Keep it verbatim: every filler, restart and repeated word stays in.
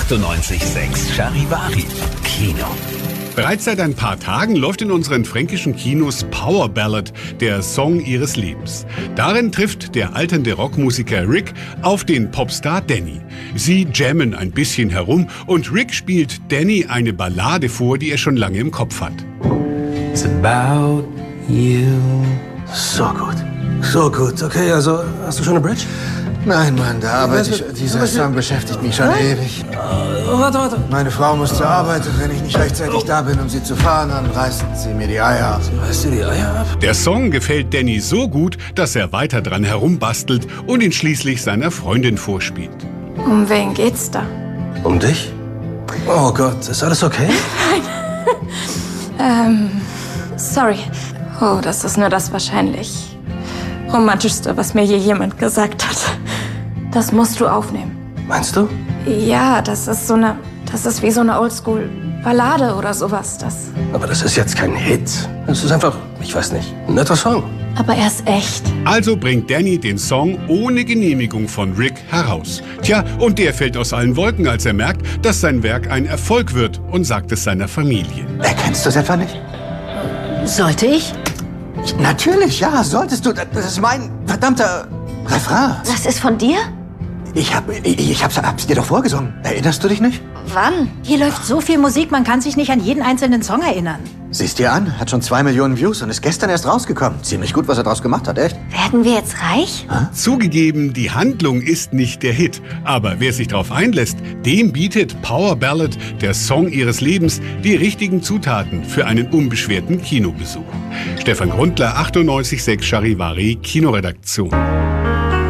achtundneunzig Komma sechs Charivari Kino. Bereits seit ein paar Tagen läuft in unseren fränkischen Kinos Power Ballad, der Song ihres Lebens. Darin trifft der alternde Rockmusiker Rick auf den Popstar Danny. Sie jammen ein bisschen herum und Rick spielt Danny eine Ballade vor, die er schon lange im Kopf hat. It's about you. So gut. So gut. Okay, also hast du schon eine Bridge? Nein, Mann, da arbeite ich. Dieser Song beschäftigt mich schon ewig. Oh, warte, warte. Meine Frau muss zur Arbeit und wenn ich nicht rechtzeitig da bin, um sie zu fahren, dann reißt sie mir die Eier ab. Reißt dir die Eier ab? Der Song gefällt Danny so gut, dass er weiter dran herumbastelt und ihn schließlich seiner Freundin vorspielt. Um wen geht's da? Um dich? Oh Gott, ist alles okay? ähm, sorry. Oh, das ist nur das wahrscheinlich romantischste, was mir je jemand gesagt hat. Das musst du aufnehmen. Meinst du? Ja, das ist so eine, das ist wie so eine Oldschool-Ballade oder sowas. Das. Aber das ist jetzt kein Hit. Das ist einfach, ich weiß nicht, ein netter Song. Aber er ist echt. Also bringt Danny den Song ohne Genehmigung von Rick heraus. Tja, und der fällt aus allen Wolken, als er merkt, dass sein Werk ein Erfolg wird und sagt es seiner Familie. Erkennst du es etwa nicht? Sollte ich? Natürlich, ja, solltest du. Das ist mein verdammter Refrain. Das ist von dir? Ich hab, ich, ich hab's, hab's dir doch vorgesungen. Erinnerst du dich nicht? Wann? Hier läuft so viel Musik, man kann sich nicht an jeden einzelnen Song erinnern. Siehst dir an, hat schon zwei Millionen Views und ist gestern erst rausgekommen. Ziemlich gut, was er draus gemacht hat, echt. Werden wir jetzt reich? Hä? Zugegeben, die Handlung ist nicht der Hit. Aber wer sich darauf einlässt, dem bietet Power Ballad, der Song ihres Lebens, die richtigen Zutaten für einen unbeschwerten Kinobesuch. Stefan Grundler, achtundneunzig Komma sechs Charivari Kinoredaktion.